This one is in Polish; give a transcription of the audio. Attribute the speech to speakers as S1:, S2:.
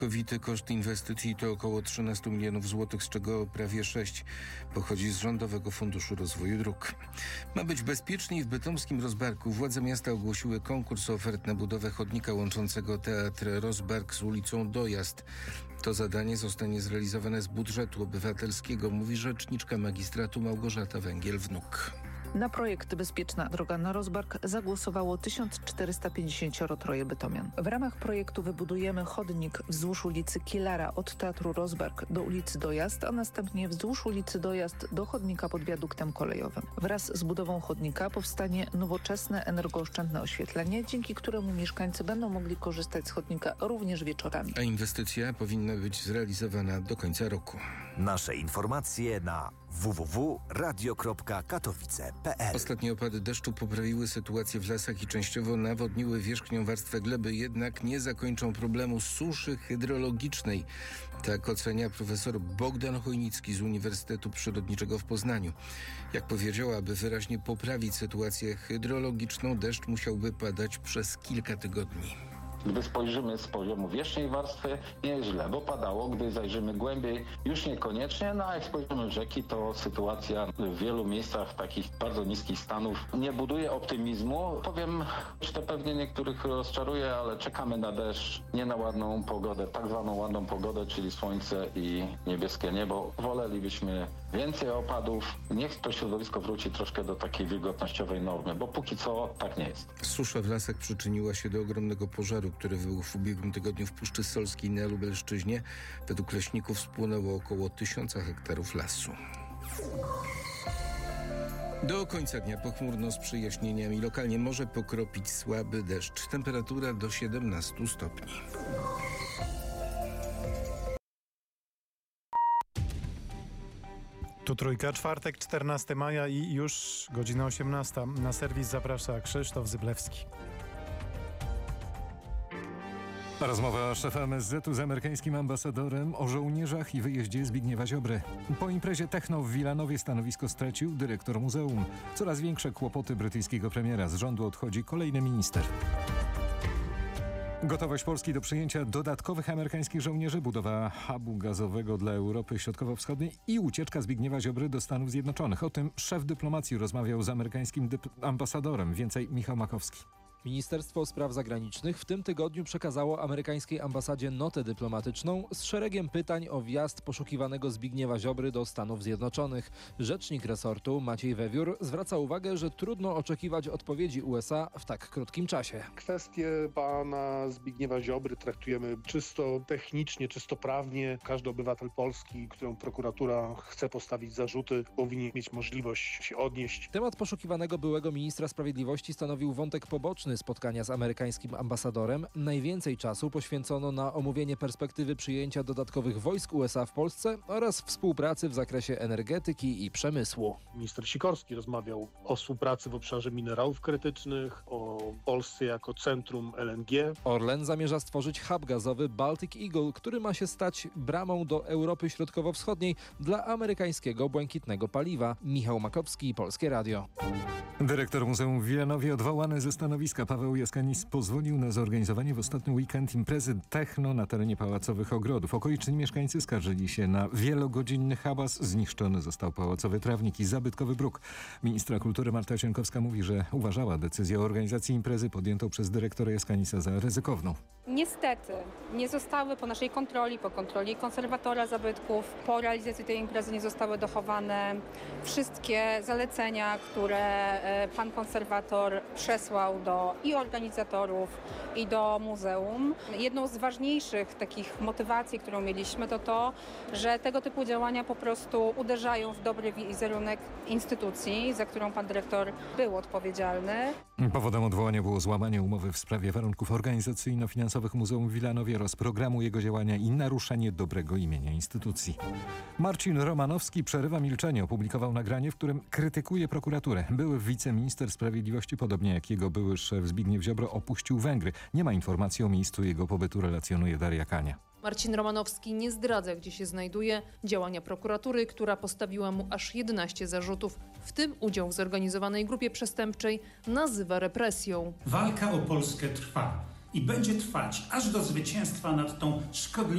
S1: Całkowity koszt inwestycji to około 13 milionów złotych, z czego prawie 6 pochodzi z Rządowego Funduszu Rozwoju Dróg. Ma być bezpieczniej w bytomskim Rozbarku. Władze miasta ogłosiły konkurs ofert na budowę chodnika łączącego Teatr Rozbark z ulicą Dojazd. To zadanie zostanie zrealizowane z budżetu obywatelskiego, mówi rzeczniczka magistratu Małgorzata Węgiel-Wnuk.
S2: Na projekt Bezpieczna droga na Rozbark zagłosowało 1453 bytomian. W ramach projektu wybudujemy chodnik wzdłuż ulicy Kilara od Teatru Rozbark do ulicy Dojazd, a następnie wzdłuż ulicy Dojazd do chodnika pod wiaduktem kolejowym. Wraz z budową chodnika powstanie nowoczesne, energooszczędne oświetlenie, dzięki któremu mieszkańcy będą mogli korzystać z chodnika również wieczorami.
S1: A inwestycja powinna być zrealizowana do końca roku.
S3: Nasze informacje na www.radio.katowice.pl.
S1: Ostatnie opady deszczu poprawiły sytuację w lasach i częściowo nawodniły wierzchnią warstwę gleby, jednak nie zakończą problemu suszy hydrologicznej. Tak ocenia profesor Bogdan Chojnicki z Uniwersytetu Przyrodniczego w Poznaniu. Jak powiedział, aby wyraźnie poprawić sytuację hydrologiczną, deszcz musiałby padać przez kilka tygodni.
S4: Gdy spojrzymy z poziomu wierzchniej warstwy, nieźle, bo padało. Gdy zajrzymy głębiej, już niekoniecznie. No a jak spojrzymy w rzeki, to sytuacja w wielu miejscach takich bardzo niskich stanów nie buduje optymizmu. Powiem, że to pewnie niektórych rozczaruje, ale czekamy na deszcz, nie na ładną pogodę, tak zwaną ładną pogodę, czyli słońce i niebieskie niebo. Wolelibyśmy więcej opadów. Niech to środowisko wróci troszkę do takiej wilgotnościowej normy, bo póki co tak nie jest.
S1: Susza w lasach przyczyniła się do ogromnego pożaru, który wybuchł w ubiegłym tygodniu w Puszczy Solskiej na Lubelszczyźnie. Według leśników spłonęło około 1000 hektarów lasu. Do końca dnia pochmurno z przejaśnieniami. Lokalnie może pokropić słaby deszcz. Temperatura do 17 stopni.
S5: Tu Trójka, czwartek, 14 maja i już godzina 18. Na serwis zaprasza Krzysztof Zyblewski.
S6: Rozmowa szefa MSZ-u z amerykańskim ambasadorem o żołnierzach i wyjeździe Zbigniewa Ziobry. Po imprezie techno w Wilanowie stanowisko stracił dyrektor muzeum. Coraz większe kłopoty brytyjskiego premiera. Z rządu odchodzi kolejny minister. Gotowość Polski do przyjęcia dodatkowych amerykańskich żołnierzy, budowa hubu gazowego dla Europy Środkowo-Wschodniej i ucieczka Zbigniewa Ziobry do Stanów Zjednoczonych. O tym szef dyplomacji rozmawiał z amerykańskim ambasadorem. Więcej Michał Makowski.
S7: Ministerstwo Spraw Zagranicznych w tym tygodniu przekazało amerykańskiej ambasadzie notę dyplomatyczną z szeregiem pytań o wjazd poszukiwanego Zbigniewa Ziobry do Stanów Zjednoczonych. Rzecznik resortu Maciej Wewiór zwraca uwagę, że trudno oczekiwać odpowiedzi USA w tak krótkim czasie.
S8: Kwestię pana Zbigniewa Ziobry traktujemy czysto technicznie, czysto prawnie. Każdy obywatel Polski, którą prokuratura chce postawić zarzuty, powinien mieć możliwość się odnieść.
S7: Temat poszukiwanego byłego ministra sprawiedliwości stanowił wątek poboczny spotkania z amerykańskim ambasadorem. Najwięcej czasu poświęcono na omówienie perspektywy przyjęcia dodatkowych wojsk USA w Polsce oraz współpracy w zakresie energetyki i przemysłu.
S8: Minister Sikorski rozmawiał o współpracy w obszarze minerałów krytycznych, o Polsce jako centrum LNG.
S7: Orlen zamierza stworzyć hub gazowy Baltic Eagle, który ma się stać bramą do Europy Środkowo-Wschodniej dla amerykańskiego błękitnego paliwa. Michał Makowski, Polskie Radio.
S6: Dyrektor Muzeum w Wilanowie odwołany ze stanowiska. Paweł Jaskanis pozwolił na zorganizowanie w ostatni weekend imprezy techno na terenie Pałacowych Ogrodów. Okoliczni mieszkańcy skarżyli się na wielogodzinny hałas. Zniszczony został pałacowy trawnik i zabytkowy bruk. Ministra kultury Marta Cienkowska mówi, że uważała decyzję o organizacji imprezy podjętą przez dyrektora Jaskanisa za ryzykowną.
S9: Niestety nie zostały po naszej kontroli, po kontroli konserwatora zabytków, po realizacji tej imprezy nie zostały dochowane wszystkie zalecenia, które pan konserwator przesłał do i organizatorów, i do muzeum. Jedną z ważniejszych takich motywacji, którą mieliśmy, to to, że tego typu działania po prostu uderzają w dobry wizerunek instytucji, za którą pan dyrektor był odpowiedzialny.
S6: Powodem odwołania było złamanie umowy w sprawie warunków organizacyjno-finansowych Muzeum w Wilanowie oraz programu jego działania i naruszenie dobrego imienia instytucji. Marcin Romanowski przerywa milczenie. Opublikował nagranie, w którym krytykuje prokuraturę. Były wiceminister sprawiedliwości, podobnie jak jego były szef Zbigniew Ziobro, opuścił Węgry. Nie ma informacji o miejscu jego pobytu, relacjonuje Daria Kania.
S10: Marcin Romanowski nie zdradza, gdzie się znajduje. Działania prokuratury, która postawiła mu aż 11 zarzutów, w tym udział w zorganizowanej grupie przestępczej, nazywa represją.
S11: Walka o Polskę trwa i będzie trwać aż do zwycięstwa nad tą szkodliwą